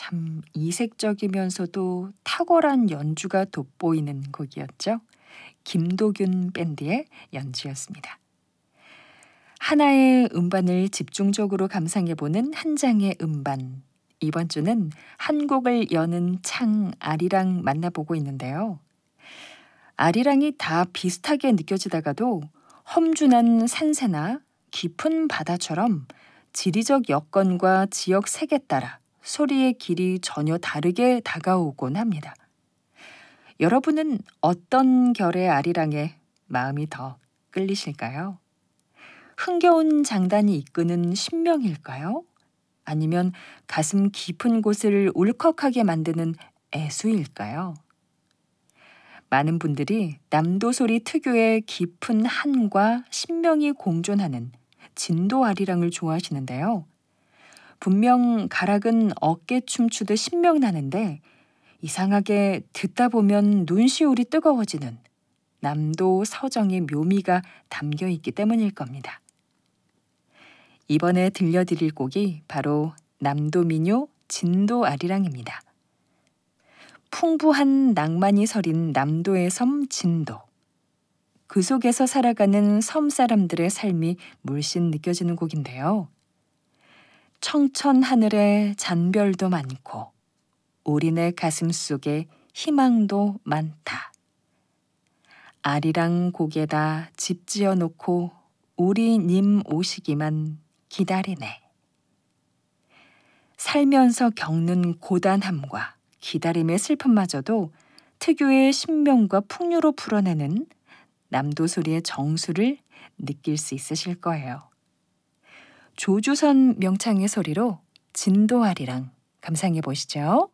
참 이색적이면서도 탁월한 연주가 돋보이는 곡이었죠. 김도균 밴드의 연주였습니다. 하나의 음반을 집중적으로 감상해보는 한 장의 음반. 이번 주는 한 곡을 여는 창 아리랑 만나보고 있는데요. 아리랑이 다 비슷하게 느껴지다가도 험준한 산세나 깊은 바다처럼 지리적 여건과 지역 색에 따라 소리의 길이 전혀 다르게 다가오곤 합니다. 여러분은 어떤 결의 아리랑에 마음이 더 끌리실까요? 흥겨운 장단이 이끄는 신명일까요? 아니면 가슴 깊은 곳을 울컥하게 만드는 애수일까요? 많은 분들이 남도소리 특유의 깊은 한과 신명이 공존하는 진도 아리랑을 좋아하시는데요. 분명 가락은 어깨 춤추듯 신명나는데 이상하게 듣다 보면 눈시울이 뜨거워지는 남도 서정의 묘미가 담겨 있기 때문일 겁니다. 이번에 들려드릴 곡이 바로 남도 민요 진도 아리랑입니다. 풍부한 낭만이 서린 남도의 섬 진도. 그 속에서 살아가는 섬 사람들의 삶이 물씬 느껴지는 곡인데요. 청천 하늘에 잔별도 많고 우리네 가슴 속에 희망도 많다. 아리랑 곡에다 집 지어놓고 우리 님 오시기만 기다리네. 살면서 겪는 고단함과 기다림의 슬픔마저도 특유의 신명과 풍류로 풀어내는 남도소리의 정수를 느낄 수 있으실 거예요. 조주선 명창의 소리로 진도 아리랑 감상해 보시죠.